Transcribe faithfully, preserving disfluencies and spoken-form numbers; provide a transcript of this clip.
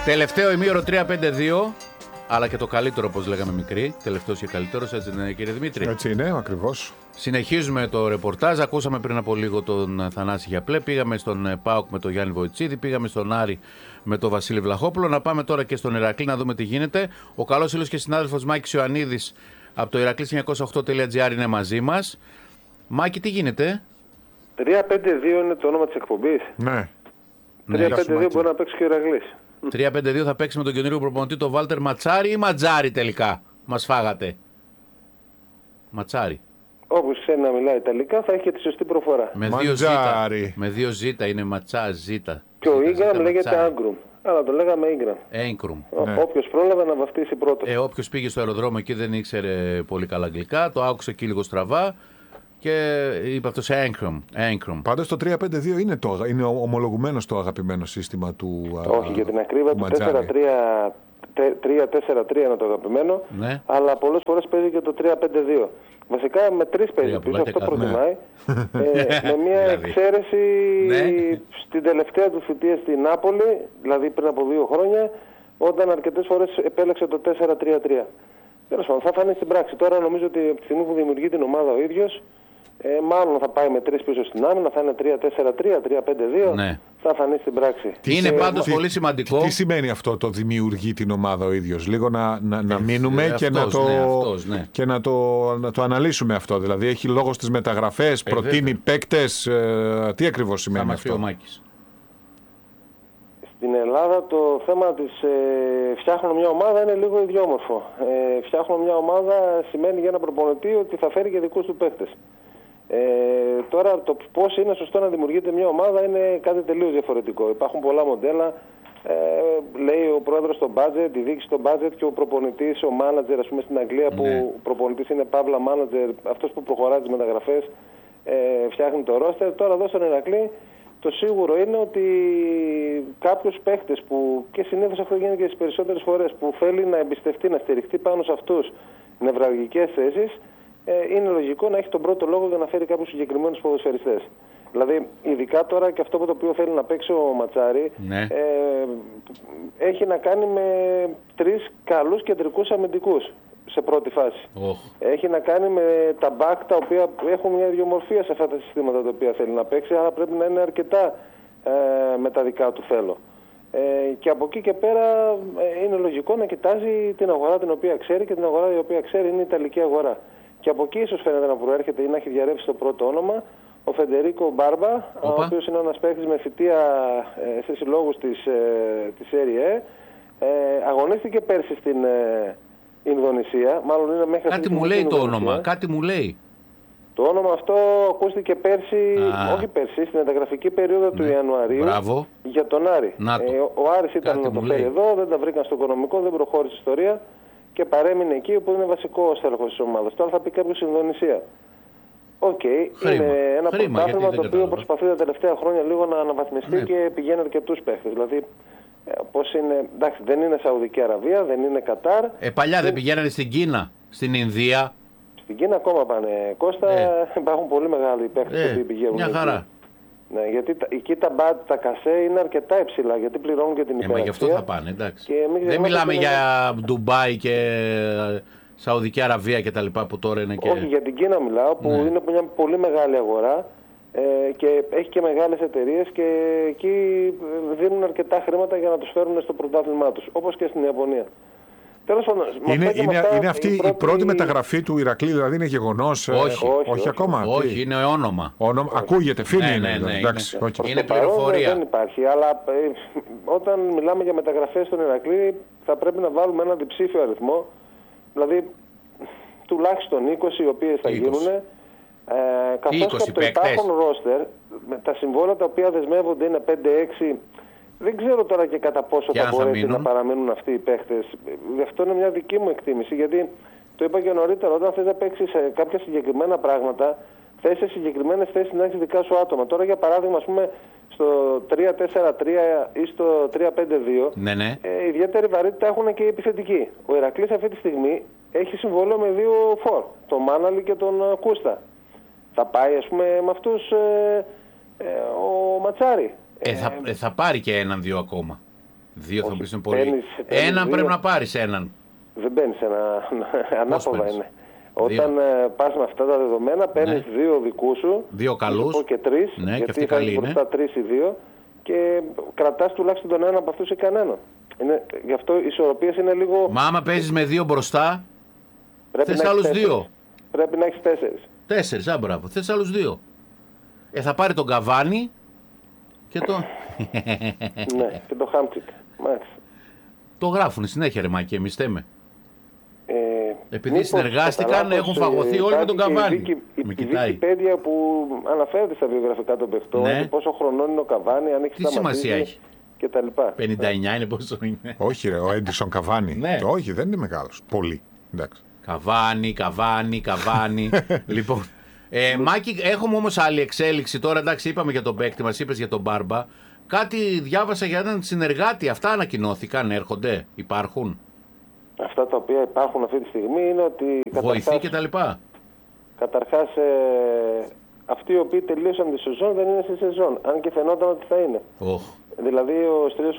Τελευταίο ημίωρο τρία πέντε δύο. Αλλά και το καλύτερο, όπως λέγαμε μικροί. Τελευταίος και καλύτερος, έτσι δεν είναι, κύριε Δημήτρη? Έτσι είναι, ακριβώς. Συνεχίζουμε το ρεπορτάζ. Ακούσαμε πριν από λίγο τον Θανάση Γιαπλέ. Πήγαμε στον ΠΑΟΚ με τον Γιάννη Βοητσίδη. Πήγαμε στον Άρη με τον Βασίλη Βλαχόπουλο. Να πάμε τώρα και στον Ηρακλή να δούμε τι γίνεται. Ο καλός φίλος και συνάδελφος Μάκης Ιωαννίδης από το ηρακλής εννιακόσια οκτώ τελεία τζι άρ είναι μαζί μας. Μάκη, τι γίνεται? τρία πέντε δύο είναι το όνομα της εκπομπής. Ναι. τρία πέντε δύο μπορεί να παίξει και ο Ηρακλής. τρία πέντε δύο θα παίξει με τον καινούριο προπονητή, τον Βάλτερ Ματσάρη ή Ματζάρη τελικά? Μας φάγατε. Ματσάρη. Όποιος ξέρει να μιλάει Ιταλικά θα έχει και τη σωστή προφορά. Με δύο ζήτα. Με δύο ζήτα είναι Ματσά ζήτα. Και ο Ίγκραμ λέγεται Άγκρουμ. Αλλά το λέγαμε Ίγκραμ. Έγκρουμ. Ναι. Όποιος πρόλαβε να βαφτίσει πρώτος. Ε, όποιος πήγε στο αεροδρόμιο εκεί δεν ήξερε πολύ καλά αγγλικά, το άκουσε εκεί λίγο στραβά. Και είπε αυτός Έγκρουμ. Πάντως το τρία πέντε δύο είναι, το, είναι ομολογουμένο στο αγαπημένο σύστημα του. Όχι, α, για την ακρίβεια του τρία τέσσερα τρία είναι το αγαπημένο, ναι. Αλλά πολλές φορές παίζει και το τρία πέντε δύο. Βασικά με τρεις παίζει πίσω, αυτό προτιμάει. Ναι. ε, με μια εξαίρεση ναι. Στην τελευταία του θητεία στην Νάπολη, δηλαδή πριν από δύο χρόνια, όταν αρκετές φορές επέλεξε το τέσσερα τρία τρία. Τέλος πάντων, θα φανεί στην πράξη. Τώρα νομίζω ότι από τη στιγμή που δημιουργεί την ομάδα ο ίδιος, Ε, μάλλον θα πάει με τρεις πίσω στην άμυνα, θα είναι τρία τέσσερα τρία, τρία πέντε δύο, ναι. Θα φανεί στην πράξη. Τι είναι πάντως τι, πολύ σημαντικό. Τι σημαίνει αυτό το δημιουργεί την ομάδα ο ίδιος? Λίγο να, να, να μείνουμε ε, και, αυτός, να, το, ναι, αυτός, ναι. και να, το, να το αναλύσουμε αυτό. Δηλαδή έχει λόγο στις μεταγραφές, ε, προτείνει παίκτες, ε, τι ακριβώς σημαίνει θα αυτό? Ο Μάκης. Στην Ελλάδα το θέμα της ε, φτιάχνω μια ομάδα είναι λίγο ιδιόμορφο. Ε, φτιάχνω μια ομάδα σημαίνει για ένα προπονητή ότι θα φέρει και δικούς του παίκτες. Ε, τώρα το πώς είναι σωστό να δημιουργείται μια ομάδα είναι κάτι τελείως διαφορετικό. Υπάρχουν πολλά μοντέλα. Ε, λέει ο πρόεδρος στο budget, η διοίκηση στο budget και ο προπονητής, ο manager, ας πούμε στην Αγγλία που ναι. Ο προπονητής είναι παύλα manager, αυτός που προχωράει τις μεταγραφές, ε, φτιάχνει το roster. Τώρα εδώ στον Ηρακλή το σίγουρο είναι ότι κάποιους παίχτες που και συνήθως αυτό γίνεται και τις περισσότερες φορές που θέλει να εμπιστευτεί, να στηριχτεί πάνω σε αυτούς νευραλγικές θέσεις, είναι λογικό να έχει τον πρώτο λόγο για να φέρει κάποιους συγκεκριμένους ποδοσφαιριστές. Δηλαδή, ειδικά τώρα και αυτό που το οποίο θέλει να παίξει ο Ματσάρη, ναι. ε, έχει να κάνει με τρεις καλούς κεντρικούς αμυντικούς σε πρώτη φάση. Oh. Έχει να κάνει με τα μπακ τα οποία έχουν μια ιδιομορφία σε αυτά τα συστήματα τα οποία θέλει να παίξει, άρα πρέπει να είναι αρκετά ε, με τα δικά του θέλω. Ε, και από εκεί και πέρα ε, είναι λογικό να κοιτάζει την αγορά την οποία ξέρει και την αγορά η οποία ξέρει είναι η Ιταλική αγορά. Και από εκεί ίσως φαίνεται να προέρχεται ή να έχει διαρρεύσει το πρώτο όνομα ο Φεντερίκο Μπάρμπα, ο οποίος είναι ένας παίκτης με φοιτεία ε, σε συλλόγους της, ε, της Serie A. Ε, αγωνίστηκε πέρσι στην ε, Ινδονησία. Μάλλον είναι μέχρι κάτι μου λέει το όνομα, κάτι μου λέει. Το όνομα αυτό ακούστηκε πέρσι, Α. όχι πέρσι, στην ενταγραφική περίοδο ναι. του Ιανουαρίου. Μπράβο. Για τον Άρη. Ε, ο, ο Άρης ήταν να το φέρει εδώ, δεν τα βρήκαν στο οικονομικό, δεν προχώρησε η ιστορία. Και παρέμεινε εκεί που είναι βασικό στέλεχος της ομάδας. Τώρα θα πει κάποιος στην Ινδονησία. Οκ, okay, είναι ένα πρωτάθλημα το οποίο προσπαθεί τα τελευταία χρόνια λίγο να αναβαθμιστεί ναι. Και πηγαίνει αρκετούς παίχτες. Δηλαδή, πώς είναι, εντάξει, δεν είναι Σαουδική Αραβία, δεν είναι Κατάρ. Ε, παλιά δεν, δεν πηγαίνανε στην Κίνα, στην Ινδία. Στην Κίνα ακόμα πάνε. Κώστα, ε. υπάρχουν πολύ μεγάλοι παίχτες ε. που πηγαίνουν. Μια χαρά. Εκεί. Ναι, γιατί τα, εκεί τα μπάτ, τα κασέ είναι αρκετά υψηλά, γιατί πληρώνουν και την υπεραξία. Ε, μα γι' αυτό θα πάνε, εντάξει. Δεν μιλάμε είναι... για Ντουμπάι και Σαουδική Αραβία και τα λοιπά που τώρα είναι και... Όχι, για την Κίνα μιλάω, που ναι. είναι μια πολύ μεγάλη αγορά ε, και έχει και μεγάλες εταιρείες και εκεί δίνουν αρκετά χρήματα για να τους φέρουν στο πρωτάθλημά τους, όπως και στην Ιαπωνία. Τέλος πάντων, είναι, είναι, αυτά, είναι αυτή η πρώτη... η πρώτη μεταγραφή του Ηρακλή, δηλαδή είναι γεγονός? Όχι, όχι, όχι, όχι ακόμα. Όχι, είναι όνομα. όνομα ακούγεται, φίλοι ναι, είναι. Ναι, ναι, εντάξει, είναι, okay. είναι πληροφορία. Δεν υπάρχει, αλλά ε, όταν μιλάμε για μεταγραφές στον Ηρακλή θα πρέπει να βάλουμε ένα διψήφιο αριθμό, δηλαδή τουλάχιστον είκοσι οι οποίες θα γίνουν, ε, καθώς και το υπάρχον ρόστερ, με τα συμβόλαια τα οποία δεσμεύονται είναι πέντε έξι. Δεν ξέρω τώρα και κατά πόσο και θα μπορέσει να παραμείνουν αυτοί οι παίχτες. Αυτό είναι μια δική μου εκτίμηση, γιατί το είπα και νωρίτερα, όταν θες να παίξεις κάποια συγκεκριμένα πράγματα, θες σε συγκεκριμένες θέσεις να έχεις δικά σου άτομα. Τώρα για παράδειγμα, ας πούμε, στο τρία τέσσερα τρία ή στο τρία πέντε δύο, ναι, ναι. Ε, ιδιαίτερη βαρύτητα έχουν και οι επιθετικοί. Ο Ηρακλής αυτή τη στιγμή έχει συμβόλαιο με δύο φορ, τον Μάναλη και τον uh, Κούστα. Θα πάει, ας πούμε, με αυτούς ε, ε, ο Ματσάρη. Ε, θα, ε, θα πάρει και έναν-δύο ακόμα. Δύο θα πεις είναι πολύ. Έναν πρέπει να πάρεις έναν. Δεν παίρνεις ένα. Ανάποδα είναι. Όταν πας με αυτά τα δεδομένα, παίρνεις ναι. δύο δικούς σου. Δύο καλούς. Και τρεις. Ναι, γιατί και αυτοί καλοί είναι. Μπροστά τρεις ή δύο. Και κρατάς τουλάχιστον τον ένα από αυτούς ή κανέναν. Είναι, γι' αυτό οι ισορροπίες είναι λίγο. Μα άμα παίζεις με δύο μπροστά, θες άλλους δύο. Πρέπει να έχεις τέσσερις. Τέσσερις, α, μπράβο. Θες άλλους δύο. Ε, θα πάρει τον Καβάνι και το. Ναι, και το Χάμτσικ. Μάλιστα. Το γράφουν συνέχεια, ρε Μάκη, εμείς θέμε. Ε, Επειδή συνεργάστηκαν, έχουν φαγωθεί ε, όλοι με τον Καβάνι. Η, η, η Wikipedia που αναφέρεται στα βιογραφικά των παιχτών, ναι. πόσο χρονών είναι ο Καβάνι, αν έχει τι σημασία έχει. Και τα λοιπά. πενήντα εννιά είναι, πόσο είναι. Όχι, ρε, ο Έντισον Καβάνι. Ναι. Όχι, δεν είναι μεγάλος. Πολύ. Εντάξει. Καβάνι, Καβάνι, Καβάνι. Λοιπόν. Ε, Μάκη, έχουμε όμως άλλη εξέλιξη τώρα. Εντάξει, είπαμε για τον παίκτη, μας είπες για τον Μπάρμπα. Κάτι διάβασα για έναν συνεργάτη. Αυτά ανακοινώθηκαν, έρχονται, υπάρχουν. Αυτά τα οποία υπάρχουν αυτή τη στιγμή είναι ότι. Βοηθεί και τα λοιπά. Καταρχάς, ε, αυτοί οι οποίοι τελείωσαν τη σεζόν δεν είναι στη σεζόν. Αν και φαινόταν ότι θα είναι. Oh. Δηλαδή, ο Στρίδος